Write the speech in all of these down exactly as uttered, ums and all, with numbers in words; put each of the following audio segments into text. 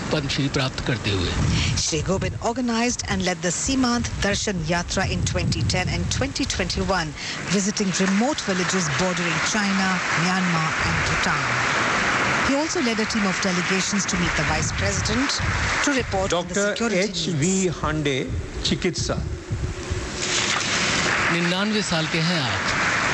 पद्मश्री प्राप्त करते हुए। Shri Gobind organized and led the Seemanth Darshan Yatra in twenty ten and twenty twenty-one, visiting remote villages bordering China, Myanmar and Bhutan. He also led a team of delegations to meet the Vice President to report on the security needs. Doctor H V Hande, चिकित्सा। निन्यानवे साल के हैं आप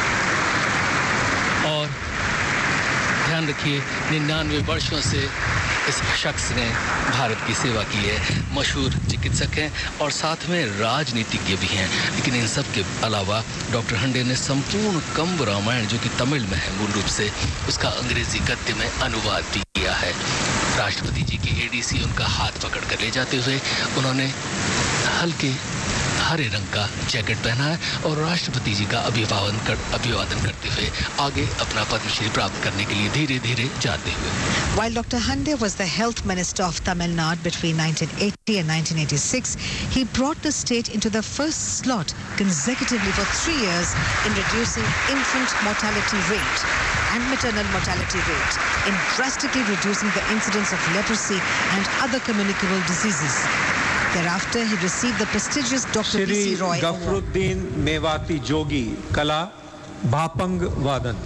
और ध्यान रखिए निन्यानवे वर्षों से इस शख्स ने भारत की सेवा की है। मशहूर चिकित्सक हैं और साथ में राजनीतिज्ञ भी हैं। लेकिन इन सब के अलावा डॉक्टर हंडे ने संपूर्ण कंब रामायण जो कि तमिल में है मूल रूप से उसका अंग्रेजी गद्य में अनुवाद भी किया है। राष्ट्रपति जी की एडीसी उनका हाथ पकड़ कर ले जाते हुए उन्होंने हल्के हरे रंग का जैकेट पहना है और राष्ट्रपति जी का अभिवादन कर अभिवादन करते हुए आगे अपना पद्मश्री प्राप्त करने के लिए धीरे-धीरे जाते हुए। While Doctor Hande was the health minister of Tamil Nadu between nineteen eighty and nineteen eighty-six, he brought the state into the first slot consecutively for three years in reducing infant mortality rate and maternal mortality rate, in drastically reducing the incidence of leprosy and other communicable diseases. Thereafter, he received the prestigious Doctor B C Roy Award. Gafaruddin Mewati जोगी, कला, भापंग वादन।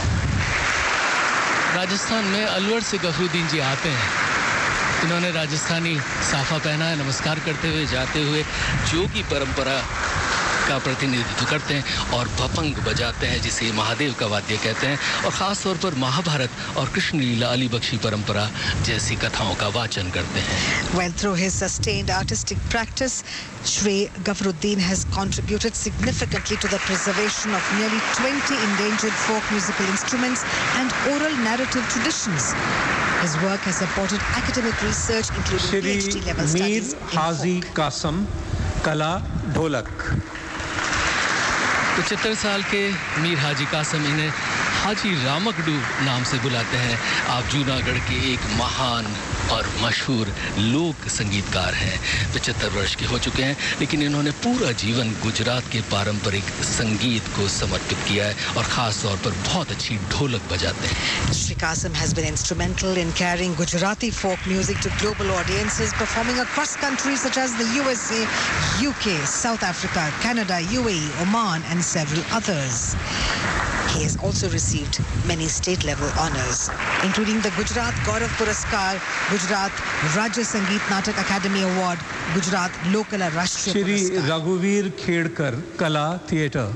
राजस्थान में अलवर से गफरुद्दीन जी आते हैं। इन्होंने राजस्थानी साफा पहना है, नमस्कार करते हुए जाते हुए जोगी परंपरा का प्रतिनिधित्व करते हैं और भपंग बजाते हैं जिसे महादेव का वाद्य कहते हैं और ख़ास तौर पर महाभारत और कृष्ण लीला अली बख्शी परंपरा जैसी कथाओं का वाचन करते हैं। Well, through his sustained artistic practice, Shri Gafruddin has contributed significantly to the preservation of nearly twenty endangered folk musical instruments and oral narrative traditions. His work has supported academic research including PhD level studies in folk. हाजी कासम, कला, ढोलक। पचहत्तर साल के मीर हाजी कासम इन्हें हाजी रामकडू नाम से बुलाते हैं। आप जूनागढ़ के एक महान और मशहूर लोक संगीतकार हैं। पचहत्तर वर्ष के हो चुके हैं लेकिन इन्होंने पूरा जीवन गुजरात के पारंपरिक संगीत को समर्पित किया है और खास तौर पर बहुत अच्छी ढोलक बजाते हैं। Shri Kasim has been instrumental in carrying Gujarati folk music to global audiences, performing across countries such as the U S A, U K, South Africa, Canada, U A E, Oman and several others. He has also received many state-level honours, including the Gujarat Gaurav Puraskar, Gujarat Rajya Sangeet Natak Academy Award, Gujarat Lokala Rashtriya Shri Puraskar. रघुवीर खेड़कर, कला, theatre.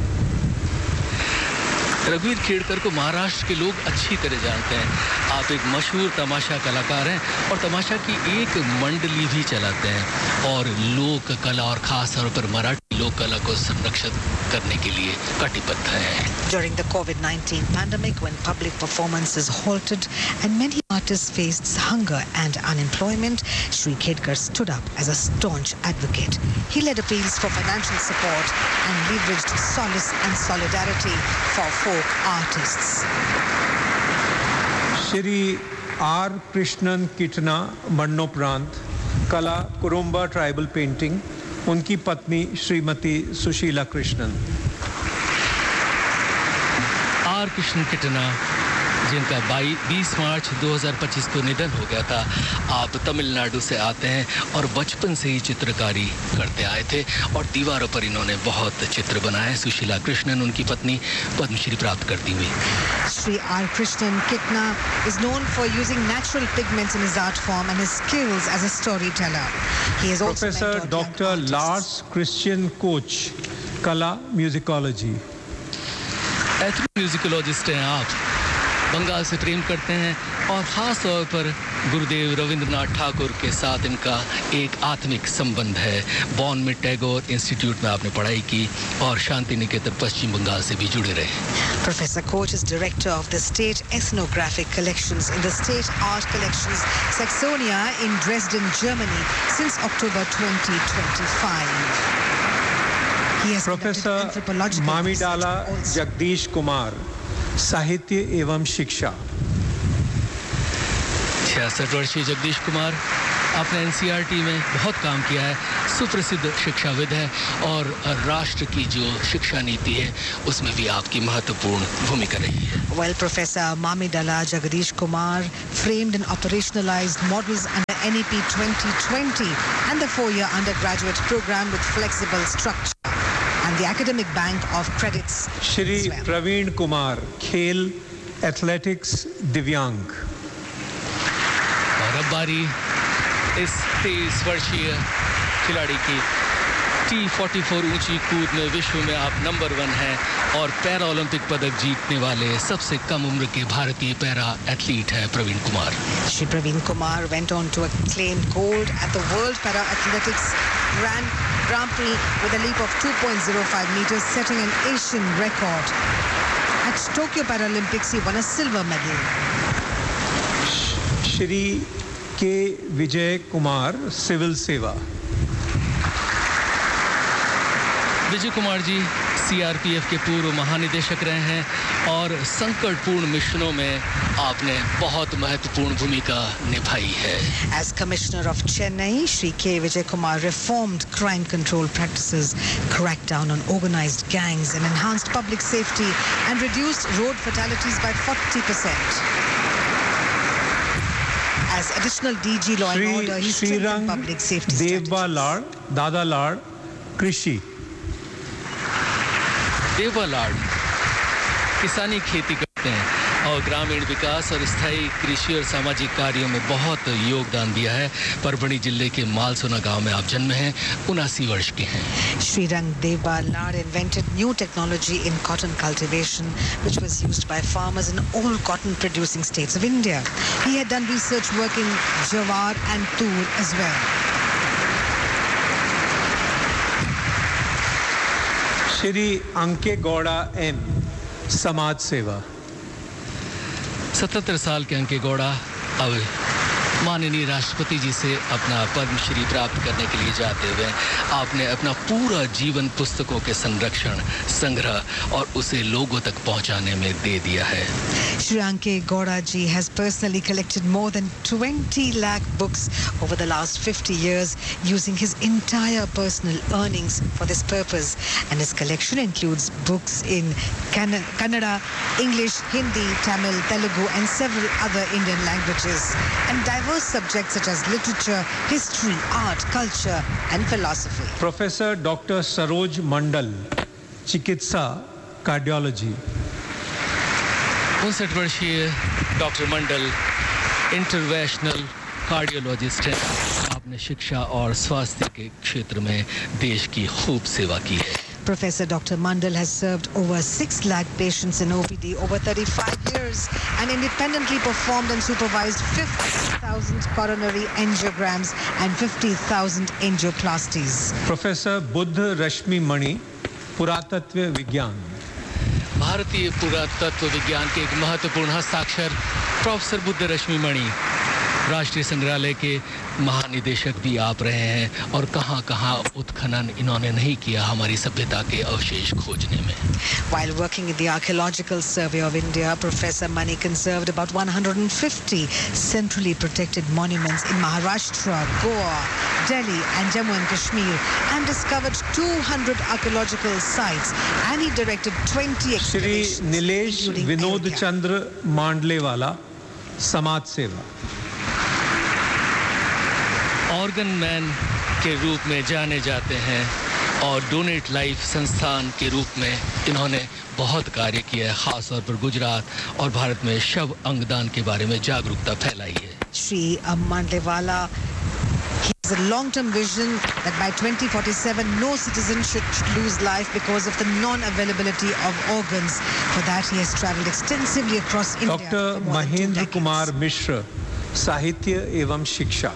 रघुवीर खेड़कर को महाराष्ट्र के लोग अच्छी तरह जानते हैं। आप एक मशहूर तमाशा कलाकार हैं और तमाशा की एक मंडली भी चलाते हैं और लोक कला और खास तौर पर मराठी लोक कला को संरक्षित करने के लिए कटिबद्ध हैं। During the COVID nineteen pandemic, when public performances halted and many artists faced hunger and unemployment, Shri Khedkar stood up as a staunch advocate. He led appeals for financial support and leveraged solace and solidarity for folk artists. Shri are Krishnan किटना, मरणोपरांत, कला, Kurumba tribal painting, उनकी पत्नी Shrimati Sushila Krishnan. Are Krishna किटना जिनका बीस मार्च दो हज़ार पच्चीस को निधन हो गया था। आप तमिलनाडु से आते हैं और बचपन से ही चित्रकारी करते आए थे और दीवारों पर इन्होंने बहुत चित्र बनाए। सुशीला कृष्णन उनकी पत्नी पद्मश्री प्राप्त करती हुई। Shri R. Krishnan Kitna is known for using natural pigments in his art form and his skills as a storyteller. He is also professor doctor Lars Christian coach, कला, म्यूजिकोलॉजी। एथनो म्यूजिकोलॉजिस्ट हैं आप, बंगाल से प्रेम करते हैं और ख़ास तौर पर गुरुदेव रविंद्रनाथ ठाकुर के साथ इनका एक आत्मिक संबंध है। बॉन में टैगोर इंस्टीट्यूट में आपने पढ़ाई की और शांति निकेतन पश्चिम बंगाल से भी जुड़े रहे। Professor Koch is director of the State Ethnographic Collections in the State Art Collections Saxonia in Dresden, Germany since October twenty twenty-five. He has professor मामीडाला Jagdish Kumar, साहित्य एवं शिक्षा। छियासठ वर्षीय जगदीश कुमार आपने एनसीईआरटी में बहुत काम किया है, सुप्रसिद्ध शिक्षाविद है और राष्ट्र की जो शिक्षा नीति है उसमें भी आपकी महत्वपूर्ण भूमिका रही है. Well, Professor Mamidala Jagadish Kumar framed and operationalized models under N E P twenty twenty and the four-year undergraduate program with flexible structure and the academic bank of credits. Shri Praveen Kumar, खेल, athletics, दिव्यांग. और अब बारी इस तेईस वर्षीय खिलाड़ी की टी चौवालीस ऊंची कूद में विश्व में आप नंबर वन हैं और पैरा ओलंपिक पदक जीतने वाले सबसे कम उम्र के भारतीय पैरा एथलीट हैं Praveen Kumar. Shri Praveen Kumar went on to claim gold at the World Para Athletics Grand Grand Prix with a leap of two point zero five meters, setting an Asian record. At Tokyo Paralympics, he won a silver medal. Shri K. Vijay Kumar, Civil Seva. Vijay Kumar ji CRPF के पूर्व महानिदेशक रहे हैं और संकटपूर्ण मिशनों में आपने बहुत महत्वपूर्ण भूमिका निभाई है. As Commissioner of Chennai, Shri K. Vijay Kumar reformed crime control practices, cracked down on organized gangs and enhanced public safety and reduced road fatalities by forty percent. As additional D G Law and Order, he strengthened public safety strategies. Devba Lad, Dada Lad, Krishi. देवा लाड किसानी खेती करते हैं और ग्रामीण विकास और स्थायी कृषि और सामाजिक कार्यों में बहुत योगदान दिया है. परभणी जिले के मालसोना गांव में आप जन्मे हैं, उनासी वर्ष के हैं. Srirang Deva Lad invented new technology in cotton cultivation, which was used by farmers in all cotton-producing states of India. He had done research work in Jawar and Tur as well. Shri अंके Gowda M, समाज सेवा. सतहत्तर साल के अंके गौड़ा अब माननीय राष्ट्रपति जी से अपना पद्मश्री प्राप्त करने के लिए जाते हुए आपने अपना पूरा जीवन पुस्तकों के संरक्षण, संग्रह और उसे लोगों तक पहुंचाने में दे दिया है. Shri Anke Gowda ji has personally collected more than twenty lakh books over the last fifty years using his entire personal earnings for this purpose, and his collection includes books in Can- Kannada, English, Hindi, Tamil, Telugu and several other Indian languages, and diverse subjects such as literature, history, art, culture and philosophy. Professor Doctor Saroj Mandal, चिकित्सा, cardiology. उनसठ वर्षीय doctor मंडल interventional cardiologist हैं. आपने शिक्षा और स्वास्थ्य के क्षेत्र में देश की खूब सेवा की है. Professor Doctor Mandal has served over six lakh patients in O P D over thirty-five years and independently performed and supervised fifty thousand coronary angiograms and fifty thousand angioplasties. Professor Buddha Rashmi Mani, पुरातत्व विज्ञान. भारतीय पुरातत्व विज्ञान के एक महत्वपूर्ण हस्ताक्षर professor Buddha रश्मि मणि, राष्ट्रीय संग्रहालय के महानिदेशक भी आप रहे हैं और कहां-कहां उत्खनन इन्होंने नहीं किया हमारी सभ्यता के अवशेष खोजने में. While working in the Archaeological Survey of India, Professor Mani conserved about one hundred fifty centrally protected monuments in Maharashtra, Goa, Delhi and Jammu and Kashmir and discovered two hundred archaeological sites, and he directed twenty excavations. Shri Nilesh Vinod चंद्र मांडलेवाला, समाज सेवा. Organ man के रूप में जाने जाते हैं और donate life संस्थान के रूप में इन्होंने बहुत कार्य किया है, खास तौर पर गुजरात और भारत में शव अंगदान के बारे में जागरूकता फैलाई है. Shri Mandlewala, he has a long-term vision that by twenty forty-seven no citizen should lose life because of the non-availability of organs. For that he has travelled extensively across India. Doctor Mahendra Kumar Mishra, साहित्य एवं शिक्षा.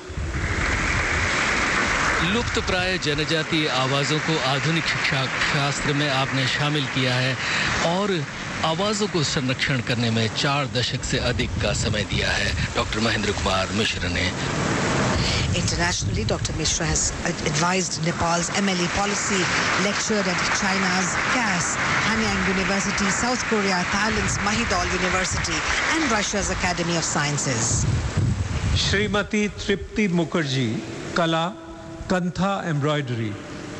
लुप्त प्राय जनजातीय आवाज़ों को आधुनिक शिक्षा शास्त्र में आपने शामिल किया है और आवाज़ों को संरक्षण करने में चार दशक से अधिक का समय दिया है डॉक्टर महेंद्र कुमार मिश्र ने. Internationally, Doctor Mishra has advised Nepal's M L E policy, lectured at China's C A S, Hanyang University, South Korea, Thailand's Mahidol University, and Russia's Academy of Sciences. Shrimati तृप्ति मुखर्जी, कला, कंथा एम्ब्रॉयडरी।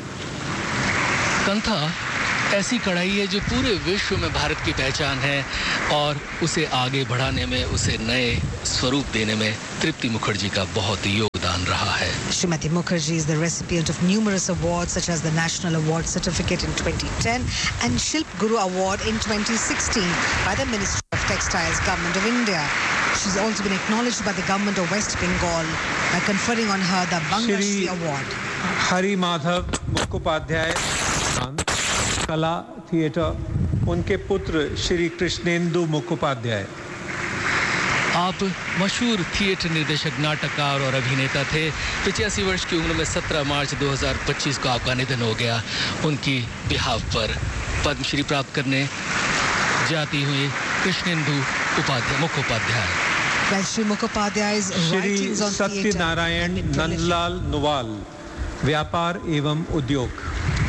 कंथा ऐसी कढ़ाई है जो पूरे विश्व में भारत की पहचान है और उसे आगे बढ़ाने में, उसे नए स्वरूप देने में तृप्ति मुखर्जी का बहुत योगदान रहा है। Srimati Mukherjee is the recipient of numerous awards such as the National Award Certificate in twenty ten and Shilp Guru Award in twenty sixteen by the Ministry of Textiles, Government of India. She's also been acknowledged by the Government of West Bengal by conferring on her the Banga Shri Award. Hari Madhav Mukhopadhyay, कला, theatre, उनके पुत्र श्री कृष्णेंदु मुखोपाध्याय। आप मशहूर theatre निर्देशक, नाटककार और अभिनेता थे। पचासी वर्ष की उम्र में सत्रह मार्च दो हज़ार पच्चीस को आपका निधन हो गया। उनकी बिहाफ पर पद्मश्री प्राप्त करने जाती हुई Krishnendu Upadhyay Mukhopadhyay. Well, Shri Mukhopadhyay's writings on theatre Shri Satyanarayan Nandlal Nuwal, व्यापार एवं उद्योग।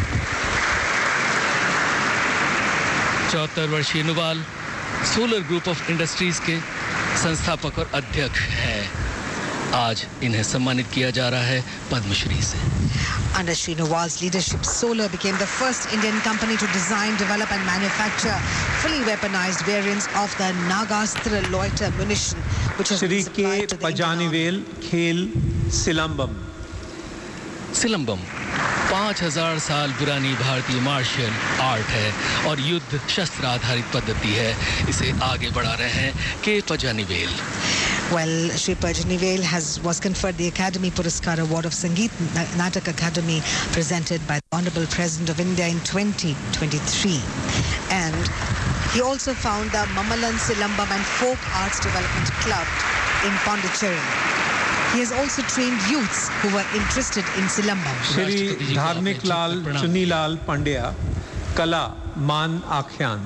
चौहत्तर वर्षीय Nuwal solar group of industries के संस्थापक और अध्यक्ष हैं। आज इन्हें सम्मानित किया जा रहा है पद्मश्री से। Under Shri Nuwal's leadership, Solar became the first Indian company to design, develop and manufacture fully weaponized variants of the Nagastra loiter munition, which has been supplied to the Pazhanivel खेल सिलंबम। सिलंबम पाँच हजार साल पुरानी भारतीय मार्शल आर्ट है और युद्ध शस्त्र आधारित पद्धति है। इसे आगे बढ़ा रहे हैं के Pazhanivel. Well, Shri Pajanivel has was conferred the Academy Puraskar Award of Sangeet Natak Academy presented by the Honorable President of India in twenty twenty-three. And he also found the Mamalan Silambam and Folk Arts Development Club in Pondicherry. He has also trained youths who were interested in Silambam. Shri धार्मिक लाल चुनीलाल पंड्या, कला, मान आख्यान।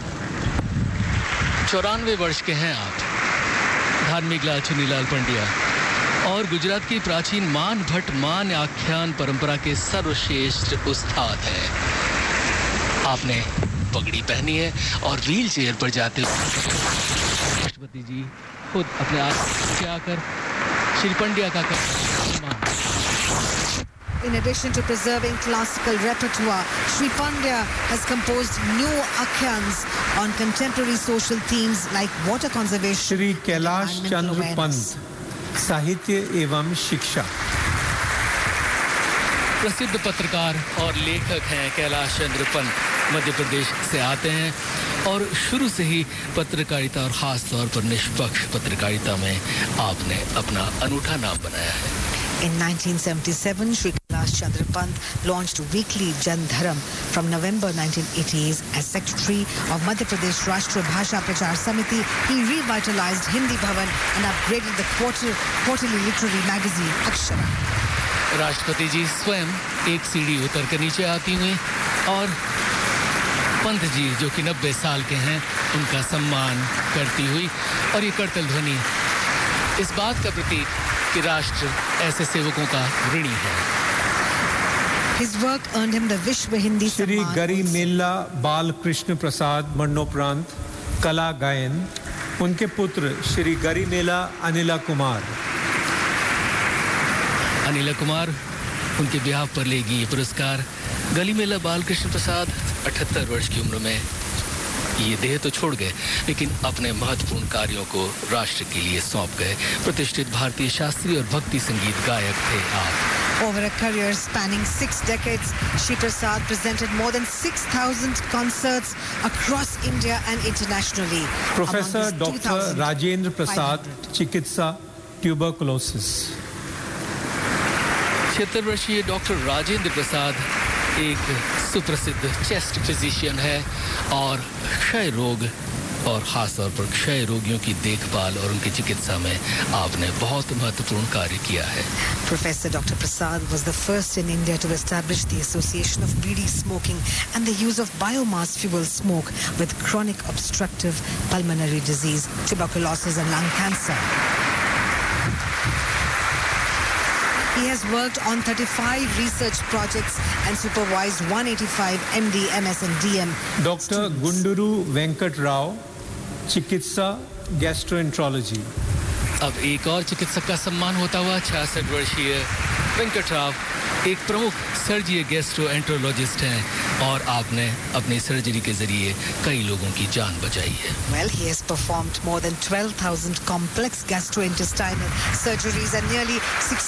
चौरानवे वर्ष के हैं आप, धार्मिक लाल चुनीलाल पंड्या, और गुजरात की प्राचीन मान भट्ट मान आख्यान परंपरा के सर्वश्रेष्ठ उस्ताद हैं। आपने पगड़ी पहनी है और व्हील चेयर पर जाते हुए राष्ट्रपति जी खुद अपने आप से आकर श्री पंड्या का सम्मान। In addition to preserving classical repertoire, Shri Pandya has composed new akhyans on contemporary social themes like water conservation. Shri Kailash Chandra Pant, साहित्य एवं शिक्षा। प्रसिद्ध पत्रकार और लेखक हैं कैलाश चंद्र पंत, मध्य प्रदेश से आते हैं और शुरू से ही पत्रकारिता और खास तौर पर निष्पक्ष पत्रकारिता में आपने अपना अनूठा नाम बनाया है। In nineteen seventy-seven, Shri Kailash Chandra Pant launched weekly Jan Dharam from November nineteen eighties as Secretary of Madhya Pradesh Rashtriya Bhasha Prachar Samiti. He revitalized Hindi Bhavan and upgraded the quarter, quarterly literary magazine Akshara. राष्ट्रपति जी स्वयं एक सीढ़ी उतर कर नीचे आती हुई और पंत जी जो कि नब्बे साल के हैं उनका सम्मान करती हुई, और ये करतल ध्वनि इस बात का प्रतीक कि राष्ट्र ऐसे सेवकों का ऋणी है। His work earned him the Vishwa Hindi Shri Samman. गरिमेल्ला Balkrishna प्रसाद मरणोपरांत, कला गायन, उनके पुत्र श्री गरिमेला अनिला कुमार। अनिला कुमार उनके ब्याह पर लेगी ये पुरस्कार। गरिमेल्ला बालकृष्ण प्रसाद अठहत्तर वर्ष की उम्र में ये देह तो छोड़ गए, लेकिन अपने महत्वपूर्ण कार्यों को राष्ट्र के लिए सौंप गए। प्रतिष्ठित भारतीय शास्त्रीय और भक्ति संगीत गायक थे आप। Over a career spanning six decades, Shri Prasad presented more than six thousand concerts across India and internationally. Professor doctor Rajendra Prasad, चिकित्सा, ट्यूबरकुलोसिस। छिहत्तर वर्षीय डॉक्टर राजेंद्र प्रसाद एक सुप्रसिद्ध चेस्ट फिजिशियन है और क्षय रोग और खास तौर पर क्षय रोगियों की देखभाल और उनकी चिकित्सा में आपने बहुत महत्वपूर्ण कार्य किया है। Professor Doctor Prasad was the first in India to establish the association of bidi smoking and the use of biomass fuel smoke with chronic obstructive pulmonary disease, tuberculosis and lung cancer. He has worked on thirty-five research projects and supervised one hundred eighty-five M D, M S and D M. Doctor गुंडुरु Venkat Rao, चिकित्सा, gastroenterology. अब एक और चिकित्सक का सम्मान होता हुआ छियासठ वर्षीय वेंकटराव एक प्रमुख सर्जीय गैस्ट्रोएंटरोलॉजिस्ट हैं और आपने अपनी सर्जरी के जरिए कई लोगों की जान बचाई है। Well, he has performed more than twelve thousand complex gastrointestinal surgeries and nearly